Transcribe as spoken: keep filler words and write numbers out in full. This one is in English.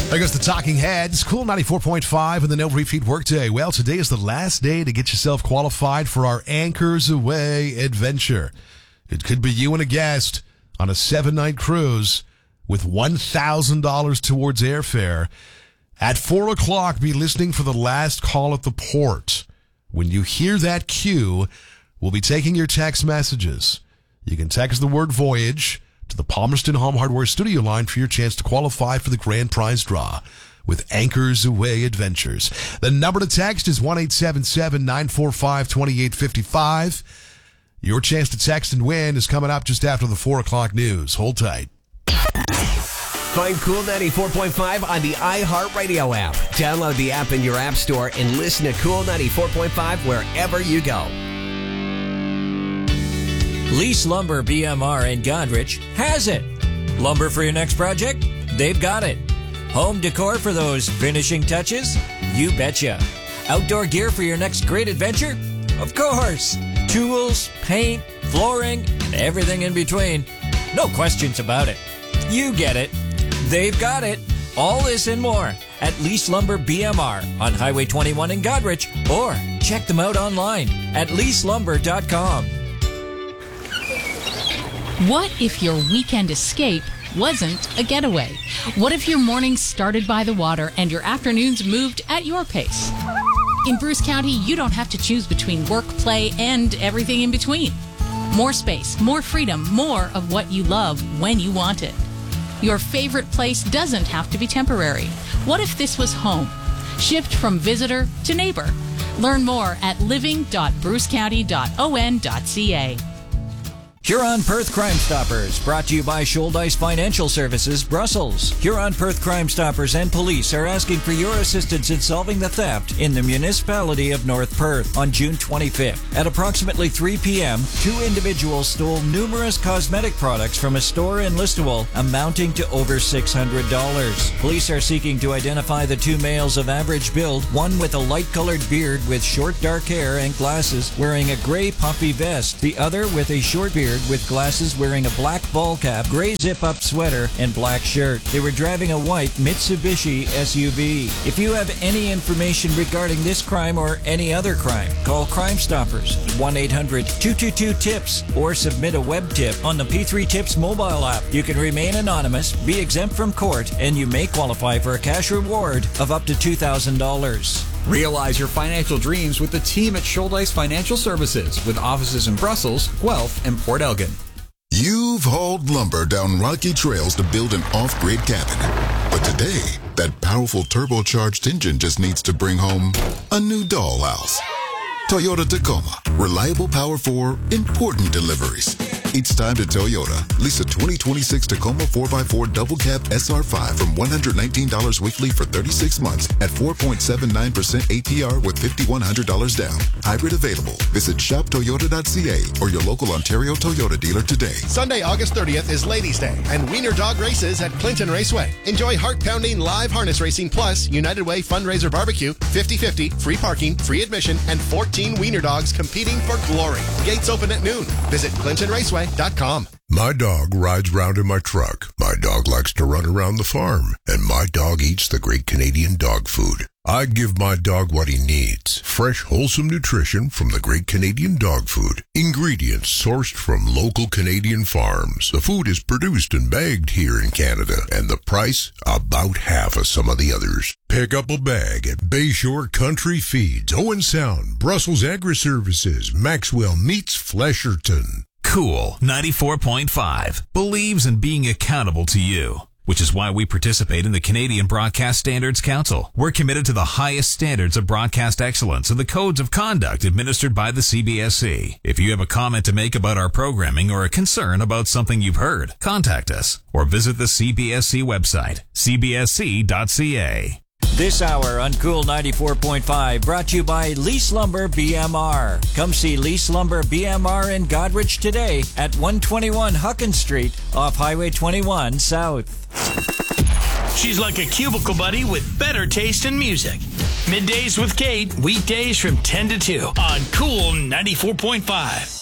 There goes the Talking Heads. Cool ninety-four point five and the No Repeat Workday. Well, today is the last day to get yourself qualified for our Anchors Away adventure. It could be you and a guest on a seven-night cruise with one thousand dollars towards airfare. At four o'clock, be listening for the last call at the port. When you hear that cue, we'll be taking your text messages. You can text the word voyage to the Palmerston Home Hardware studio line for your chance to qualify for the grand prize draw with Anchors Away Adventures. The number to text is one eight seven seven, nine four five, two eight five five. Your chance to text and win is coming up just after the four o'clock news. Hold tight. Find Cool ninety-four point five on the iHeartRadio app. Download the app in your app store and listen to Cool ninety-four point five wherever you go. Lease Lumber B M R in Godrich has it. Lumber for your next project? They've got it. Home decor for those finishing touches? You betcha. Outdoor gear for your next great adventure? Of course. Tools, paint, flooring, and everything in between. No questions about it. You get it. They've got it. All this and more at Lease Lumber B M R on Highway twenty-one in Godrich, or check them out online at lease lumber dot com. What if your weekend escape wasn't a getaway? What if your mornings started by the water and your afternoons moved at your pace? In Bruce County, you don't have to choose between work, play, and everything in between. More space, more freedom, more of what you love when you want it. Your favorite place doesn't have to be temporary. What if this was home? Shift from visitor to neighbor. Learn more at living dot bruce county dot o n dot c a. Huron Perth Crime Stoppers, brought to you by Shouldice Financial Services, Brussels. Huron Perth Crime Stoppers and police are asking for your assistance in solving the theft in the municipality of North Perth on June twenty-fifth. At approximately three p.m., two individuals stole numerous cosmetic products from a store in Listowel amounting to over six hundred dollars. Police are seeking to identify the two males of average build, one with a light-colored beard with short dark hair and glasses wearing a gray puffy vest, the other with a short beard with glasses wearing a black ball cap, gray zip-up sweater, and black shirt. They were driving a white Mitsubishi S U V. If you have any information regarding this crime or any other crime, call Crime Stoppers at one eight hundred, two two two, TIPS or submit a web tip on the P three Tips mobile app. You can remain anonymous, be exempt from court, and you may qualify for a cash reward of up to two thousand dollars. Realize your financial dreams with the team at Shouldice Financial Services, with offices in Brussels, Guelph, and Port Elgin. You've hauled lumber down rocky trails to build an off-grid cabin. But today, that powerful turbocharged engine just needs to bring home a new dollhouse. Toyota Tacoma. Reliable power for important deliveries. It's time to Toyota. Lease a twenty twenty-six Tacoma four by four double cab S R five from one hundred nineteen dollars weekly for thirty-six months at four point seven nine percent A P R with five thousand one hundred dollars down. Hybrid available. Visit shop toyota dot c a or your local Ontario Toyota dealer today. Sunday, August thirtieth is Ladies' Day and Wiener Dog Races at Clinton Raceway. Enjoy heart-pounding live harness racing plus United Way fundraiser barbecue, fifty-fifty, free parking, free admission, and fourteen wiener dogs competing for glory. Gates open at noon. Visit clinton raceway dot com. My dog rides round in my truck. My dog likes to run around the farm. And my dog eats the great Canadian dog food. I give my dog what he needs. Fresh, wholesome nutrition from the great Canadian dog food. Ingredients sourced from local Canadian farms. The food is produced and bagged here in Canada. And the price, about half of some of the others. Pick up a bag at Bayshore Country Feeds, Owen Sound, Brussels Agri-Services, Maxwell Meats, Flesherton. Cool ninety-four point five believes in being accountable to you, which is why we participate in the Canadian Broadcast Standards Council. We're committed to the highest standards of broadcast excellence and the codes of conduct administered by the C B S C. If you have a comment to make about our programming or a concern about something you've heard, contact us or visit the C B S C website, c b s c dot c a. This hour on Cool ninety-four point five brought to you by Lease Lumber B M R. Come see Lease Lumber B M R in Godrich today at one twenty-one Huckins Street off Highway twenty-one South. She's like a cubicle buddy with better taste in music. Middays with Kate, weekdays from ten to two on Cool ninety-four point five.